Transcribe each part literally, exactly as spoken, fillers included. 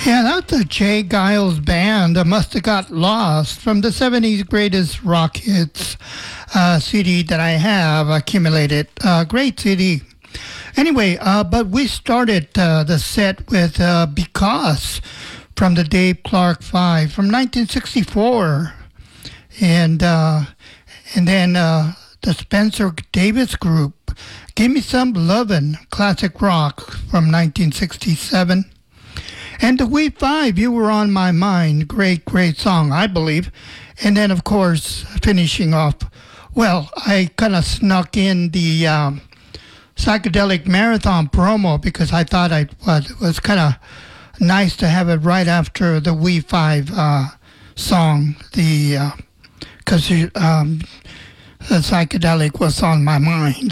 Yeah, that's a Jay Giles band. I must have got lost from the seventies greatest rock hits uh, C D that I have accumulated. Uh, great C D. Anyway, uh, but we started uh, the set with uh, Because from the Dave Clark Five from nineteen sixty-four. And, uh, and then uh, the Spencer Davis Group, Give Me Some Lovin', classic rock from nineteen sixty-seven. And the We Five, You Were On My Mind, great, great song, I believe. And then, of course, finishing off, well, I kind of snuck in the um, Psychedelic Marathon promo because I thought I was, it was kind of nice to have it right after the We Five uh, song, the because uh, um, the psychedelic was on my mind.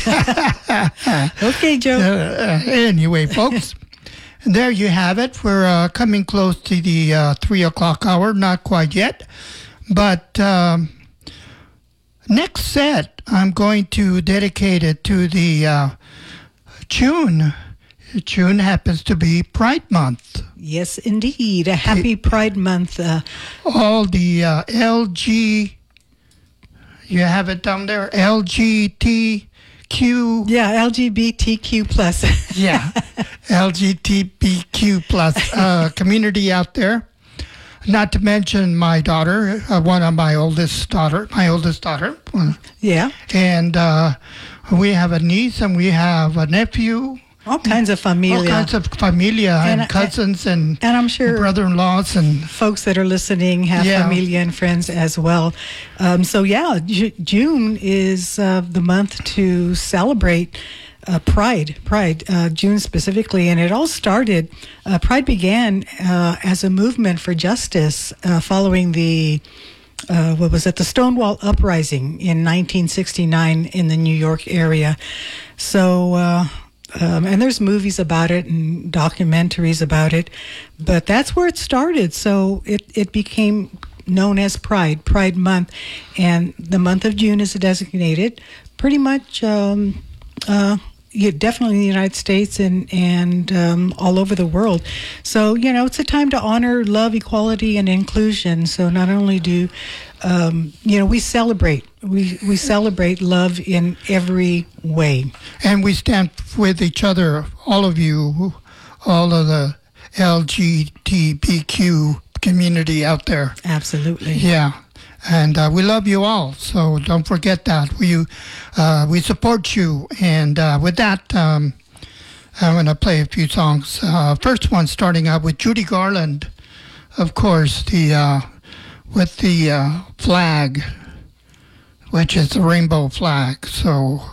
Okay, Joe. Uh, anyway, folks. And there you have it. We're uh, coming close to the uh, three o'clock hour. Not quite yet. But um, next set, I'm going to dedicate it to the uh, June. June happens to be Pride Month. Yes, indeed. A happy Pride Month. Uh, All the uh, L G, you have it down there, L G T Q. Yeah, L G B T Q plus. Yeah, L G B T Q plus uh, community out there. Not to mention my daughter, uh, one of my oldest daughter, my oldest daughter. Yeah. And uh, we have a niece and we have a nephew. All kinds of familia. All kinds of familia and, and cousins and, and I'm sure brother-in-laws and folks that are listening have yeah. familia and friends as well. Um, so yeah, J- June is uh, the month to celebrate uh, Pride, Pride, uh, June specifically, and it all started. Uh, Pride began uh, as a movement for justice uh, following the. Uh, what was it? The Stonewall Uprising in nineteen sixty-nine in the New York area. So. Uh, Um, and there's movies about it and documentaries about it, but that's where it started. So it, it became known as Pride, Pride Month, and the month of June is designated pretty much um, uh, yeah, definitely in the United States and, and um, all over the world. So, you know, it's a time to honor love, equality, and inclusion. So not only do, um, you know, we celebrate, we, we celebrate love in every way. And we stand with each other, all of you, all of the L G B T Q community out there. Absolutely. Yeah. And uh, we love you all, so don't forget that. We uh, we support you. And uh, with that, um, I'm going to play a few songs. Uh, first one starting out with Judy Garland, of course, the uh, with the uh, flag, which is the rainbow flag. So,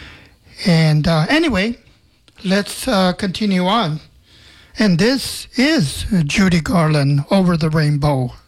and uh, anyway, let's uh, continue on. And this is Judy Garland, Over the Rainbow.